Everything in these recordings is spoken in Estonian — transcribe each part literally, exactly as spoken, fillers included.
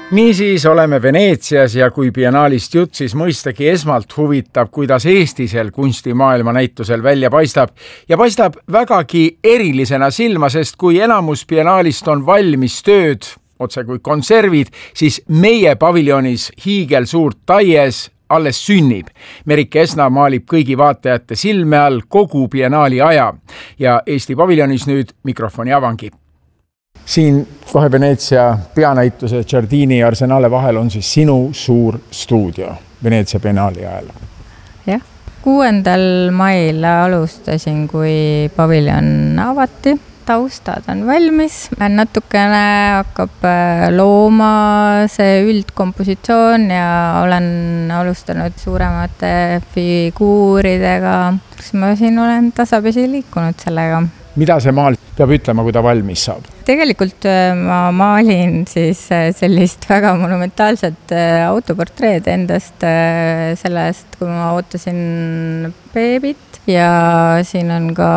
Niisiis oleme Veneetsias ja kui biennaalist jutt, siis mõistagi esmalt huvitab, kuidas Eesti sel kunstimaailma näitusel välja paistab. Ja paistab vägagi erilisena silma, sest kui enamus biennaalist on valmis tööd, otse kui konservid, siis meie paviljonis hiigel suurt taies alles sünnib. Merike Esna maalib kõigi vaatajate silme all kogu biennaali aja. Ja Eesti paviljonis nüüd mikrofoni avangi. Siin kohe Veneetsia peanäituse Giardini ja Arsenale vahel on siis sinu suur stuudio Veneetsia biennaali ajal. Jah, kuuendal mail alustasin, kui paviljon avati. Taustad on valmis. Natukene hakkab looma see üldkompositsioon ja olen alustanud suuremate figuuridega. Ma siin olen tasapisi liikunud sellega. Mida see maal peab ütlema, kui ta valmis saab? Tegelikult ma maalin siis sellist väga monumentaalset autoportreed endast sellest, kui ma ootasin beebit ja siin on ka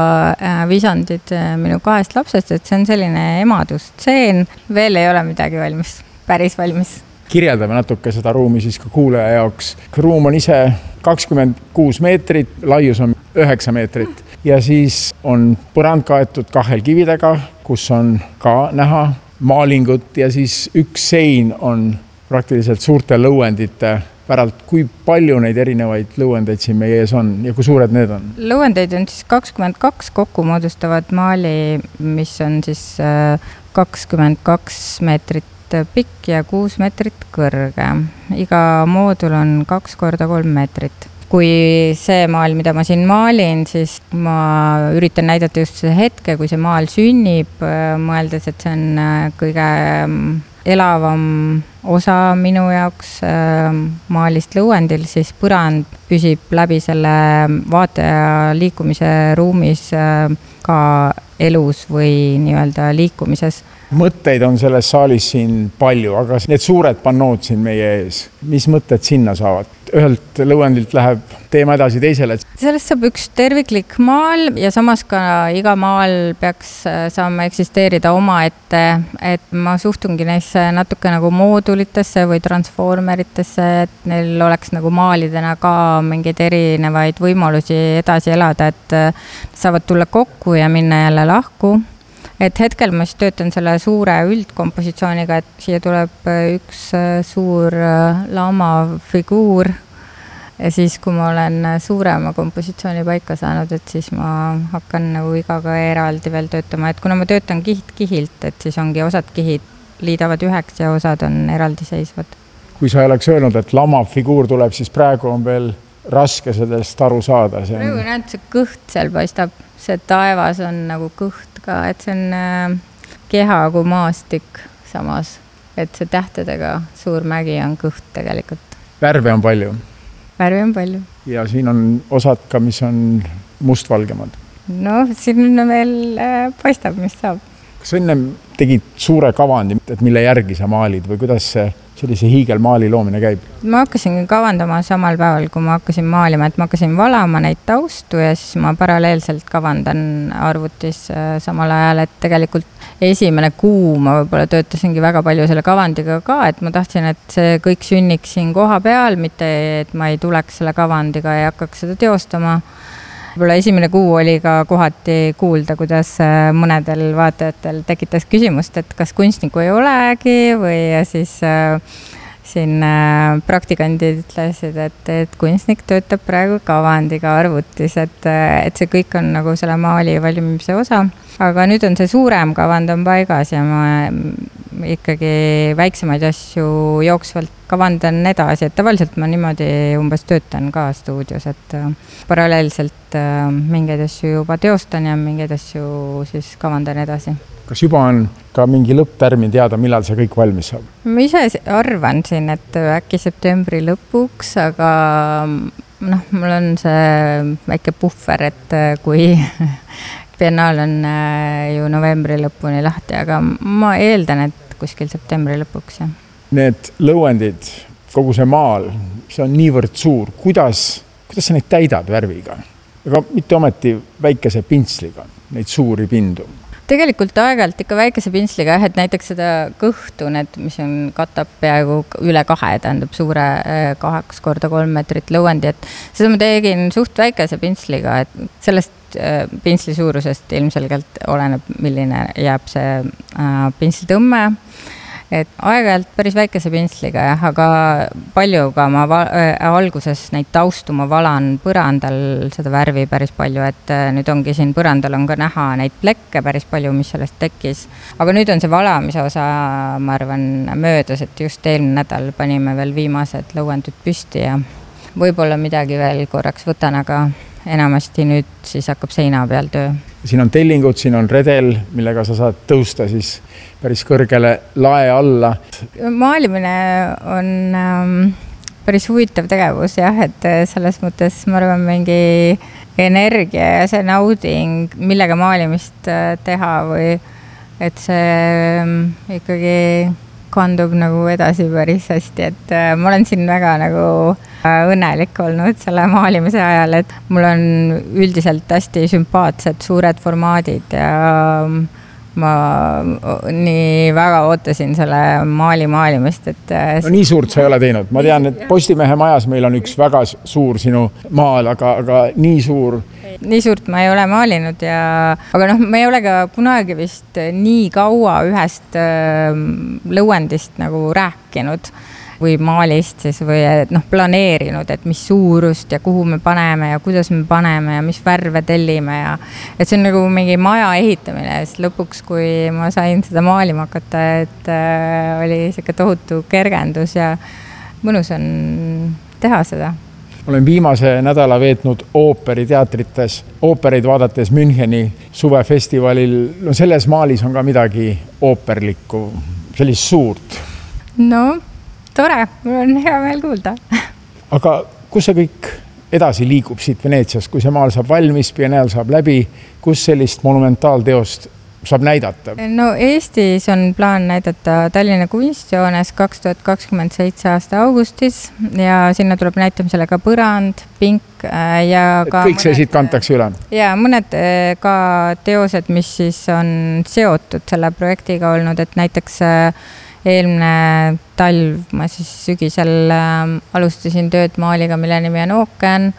visandid minu kahest lapsest, et see on selline emadustseen. Veel ei ole midagi valmis, päris valmis. Kirjeldame natuke seda ruumi siis ka kuulaja jaoks. Ruum on ise kakskümmend kuus meetrit, laius on üheksa meetrit. Ja siis on põrand kaetud kahel kividega, kus on ka näha maalingut ja siis üks sein on praktiliselt suurte lõuendite päralt. Kui palju neid erinevaid lõuendeid siin meie ees on ja kui suured need on? Lõuendeid on siis kakskümmend kaks, kokku moodustavad maali, mis on siis kakskümmend kaks meetrit pikk ja kuus meetrit kõrge. Iga moodul on kaks korda kolm meetrit. Kui see maal, mida ma siin maalin, siis ma üritan näidata just see hetke, kui see maal sünnib, mõeldes, et see on kõige elavam osa minu jaoks maalist lõuendil, siis põrand püsib läbi selle vaataja liikumise ruumis ka elus või nii-öelda liikumises. Mõtteid on selles saalis siin palju, aga need suured pannood siin meie ees, mis mõtted sinna saavad? Ühelt lõuendilt läheb teema edasi teisele. Sellest saab üks terviklik maal ja samas ka iga maal peaks saama eksisteerida oma ette, et ma suhtungi neisse natuke nagu moodulitesse või transformeritesse, et neil oleks nagu maalidena ka mingeid erinevaid võimalusi edasi elada, et saavad tulla kokku ja minna jälle lahku. Et hetkel ma siis töötan selle suure üldkompositsiooniga, et siia tuleb üks suur lama figuur ja siis, kui ma olen suurema kompositsiooni paika saanud, et siis ma hakkan nagu igaga eraldi veel töötama, et kuna ma töötan kiht kihilt, et siis ongi osad kihid liidavad üheks ja osad on eraldi seisvad. Kui sa oleks öelnud, et lama figuur tuleb, siis praegu on veel raske sellest aru saada. See on... Praegu näed, see kõht seal paistab, see taevas on nagu kõht ka, et see on keha kui maastik samas, et see tähtedega suur mägi on kõht tegelikult. Värve on palju? Värve on palju. Ja siin on osad ka, mis on mustvalgemad? No, siin veel paistab, mis saab. Kas enne tegid suure kavandi, et mille järgi sa maalid või kuidas see sellise hiigelmaali loomine käib? Ma hakkasin kavandama samal päeval, kui ma hakkasin maalima, et ma hakkasin valama neid taustu ja siis ma paralleelselt kavandan arvutis samal ajal, et tegelikult esimene kuu ma võib-olla töötasingi väga palju selle kavandiga ka, et ma tahtsin, et see kõik sünniks siin koha peal, mitte et ma ei tuleks selle kavandiga ja hakkaks seda teostama. Võib-olla esimene kuu oli ka kohati kuulda, kuidas mõnedel vaatajatel tekitas küsimust, et kas kunstniku ei olegi või siis siin praktikandid ütlesid, et, et kunstnik töötab praegu kavandiga arvutis, et, et see kõik on nagu selle maali valmimise osa. Aga nüüd on see suurem kavand on paigas ja ma ikkagi väiksemaid asju jooksvalt kavandan edasi, et tavaliselt ma niimoodi umbes töötan ka stuudios, et paralleelselt mingeid asju juba teostan ja mingeid asju siis kavandan edasi. Kas juba on ka mingi lõpptärmin teada, millal see kõik valmis saab? Ma ise arvan siin, et äkki septembri lõpuks, aga noh, mul on see väike puhver, et kui biennaal on ju novembri lõpuni lahti, aga ma eeldan, et kuskil septembri lõpuks. Ja. Need lõuendid, kogu see maal, see on niivõrd suur. Kuidas, kuidas sa neid täidad värviga? Aga mitte ometi väikese pintsliga, neid suuri pindu. tegelikult aeg-ajalt ikka väikese pintsliga, et näiteks seda kõhtu, need, mis on, katab peaaegu üle kahe, tähendab suure kaheks korda kolm meetrit lõuendi, et seda ma tegin suht väikese pintsliga, et sellest pintsli suurusest ilmselgelt oleneb, milline jääb see pintslitõmme. Et aeg-ajalt päris väikese pintsliga, jah, aga palju ka ma val- äh, alguses neid taustu ma valan põrandal seda värvi päris palju, et nüüd ongi siin põrandal on ka näha neid plekke päris palju, mis sellest tekkis. Aga nüüd on see valamise osa, ma arvan, möödas, et just eelmine nädal panime veel viimased lõuendud püsti ja võib-olla midagi veel korraks võtan, aga enamasti nüüd siis hakkab seina peal töö. Siin on tellingud, siin on redel, millega sa saad tõusta siis päris kõrgele lae alla. Maalimine on ähm, päris huvitav tegevus, jah, et selles mõttes ma arvan mingi energia ja see nauding, millega maalimist teha või et see ähm, ikkagi kandub nagu edasi päris hästi, et äh, ma olen siin väga nagu äh, õnnelik olnud selle maalimise ajal, et mul on üldiselt hästi sümpaatsed suured formaadid ja äh, ma nii väga ootasin selle maali maalimist, et äh, no nii suurt sa ei ole teinud. Ma tean, et Postimehe majas meil on üks väga suur sinu maal, aga, aga nii suur nii suurt ma ei ole maalinud ja, aga noh, me ei ole ka kunagi vist nii kaua ühest äh, lõuendist nagu rääkinud või maalist siis või noh, planeerinud, et mis suurust ja kuhu me paneme ja kuidas me paneme ja mis värve tellime ja et see on nagu mingi maja ehitamine, sest lõpuks, kui ma sain seda maalima hakata, et äh, oli siuke tohutu kergendus ja mõnus on teha seda. Olen viimase nädala veetnud ooperiteatrites, oopereid vaadates Müncheni suvefestivalil. No selles maalis on ka midagi ooperlikku, sellist suurt. No, tore, mul on hea meel kuulda. Aga kus see kõik edasi liigub siit Veneetsiast, kui see maal saab valmis, biennaal saab läbi, kus sellist monumentaalteost saab näidata? No Eestis on plaan näidata Tallinna kunstjoones kaks tuhat kakskümmend seitse aasta augustis ja sinna tuleb näitamisele ka põrand, pink ja ka kõik see mõned, siit kantakse üle? Ja mõned ka teosed, mis siis on seotud selle projektiga olnud, et näiteks eelmine talv ma siis sügisel alustasin tööd maaliga, mille nimi on Ookean.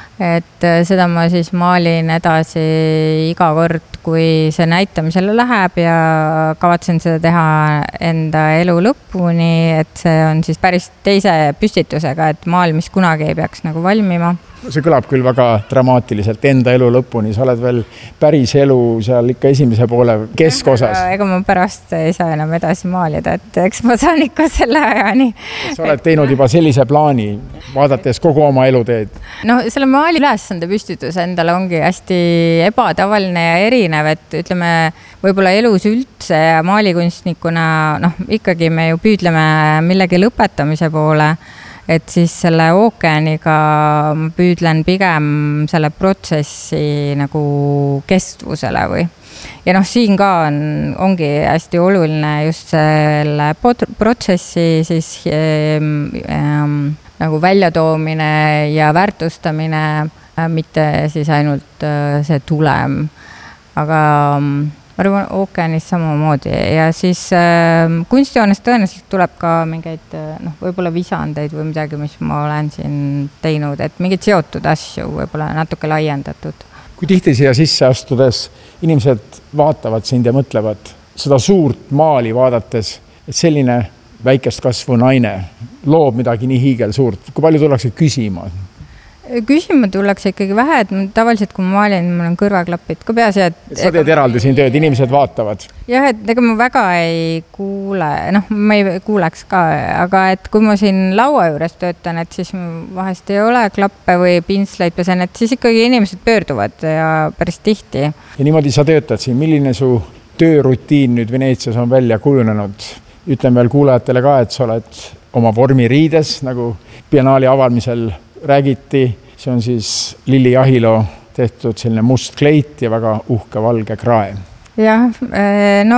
Et seda ma siis maalin edasi iga kord, kui see näitamisele läheb ja kavatsen seda teha enda elu lõpuni, et see on siis päris teise püstitusega, et maal, mis kunagi ei peaks nagu valmima. See kõlab küll väga dramaatiliselt enda elu lõpuni, sa oled veel päris elu seal ikka esimese poole keskosas. Ega ma pärast ei saa enam edasi maalida, et eks ma saan ikka selle ajani. Sa oled teinud juba sellise plaani, vaadates kogu oma eluteed? No selle maali ülesande püstitus endale ongi hästi ebatavaline ja erinev, et ütleme, võib-olla elus üldse ja maalikunstnikuna, noh, ikkagi me ju püüdleme millegi lõpetamise poole, et siis selle Ookeaniga ma püüdlen pigem selle protsessi nagu kestvusele või. Ja noh, siin ka on, ongi hästi oluline just selle protsessi siis ähm, ähm, nagu väljatoomine ja väärtustamine, mitte siis ainult äh, see tulem. Aga ma arvan Ookeanis samamoodi ja siis äh, kunstijoones tõenäoliselt tuleb ka mingeid noh, võib-olla visandeid või midagi, mis ma olen siin teinud, et mingid seotud asju võib-olla natuke laiendatud. Kui tihti siia sisse astudes inimesed vaatavad sind ja mõtlevad seda suurt maali vaadates, et selline väikest kasvu naine loob midagi nii hiigel suurt, kui palju tullakse küsima? Küsima tullakse ikkagi vähe, et tavaliselt kui ma maalin, mul on kõrvaklapid ka peas. Sa teed eraldi siin tööd, inimesed vaatavad. Jah, et ega ma väga ei kuule, noh, ma ei kuuleks ka, aga et kui ma siin laua juures töötan, et siis vahest ei ole klappe või pintsleid pesen, et siis ikkagi inimesed pöörduvad ja päris tihti. Ja niimoodi sa töötad siin, milline su töörutiin nüüd Veneetsias on välja kujunenud? Ütlen veel kuulajatele ka, et sa oled oma vormiriides, nagu biennaali avaldamisel räägiti, see on siis Lilli Jahilo tehtud selline must kleit ja väga uhke valge krae. Jah, no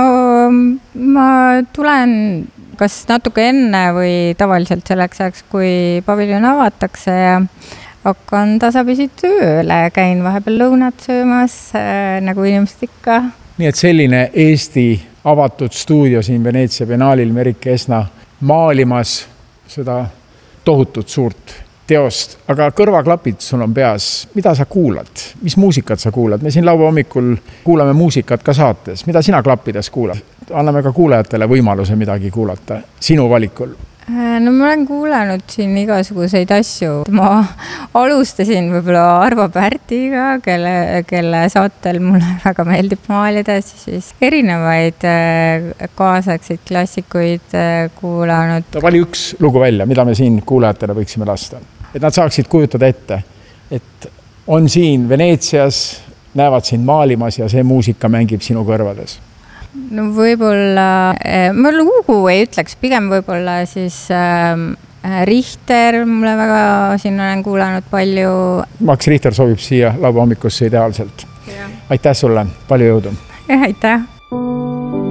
ma tulen kas natuke enne või tavaliselt selleks ajaks, kui paviljon avatakse ja hakkan tasapisi tööle, käin vahepeal lõunat söömas, nagu inimesed ikka nii et selline Eesti avatud stuudio siin Veneetsia biennaalil Merike Esna maalimas seda tohutut suurt teost, aga kõrvaklapid sul on peas. Mida sa kuulad? Mis muusikat sa kuulad? Me siin laupäeva hommikul kuulame muusikat ka saates. Mida sina klappides kuulad? Anname ka kuulajatele võimaluse midagi kuulata sinu valikul. No ma olen kuulanud siin igasuguseid asju. Ma alustasin võib-olla Arvo Pärtiga, kelle, kelle saatel mulle väga meeldib maalida, siis erinevaid kaasaegseid klassikuid kuulanud. Vali üks lugu välja, mida me siin kuulajatele võiksime lasta. Et nad saaksid kujutada ette, et on siin Veneetsias, näevad sind maalimas ja see muusika mängib sinu kõrvades. No võib-olla, ma lugu ei ütleks, pigem võib-olla siis äh, Richter, mulle väga siin olen kuulanud palju. Max Richter sobib siia laupäeva hommikusse ideaalselt. Ja. Aitäh sulle, palju jõudu! Ja, aitäh!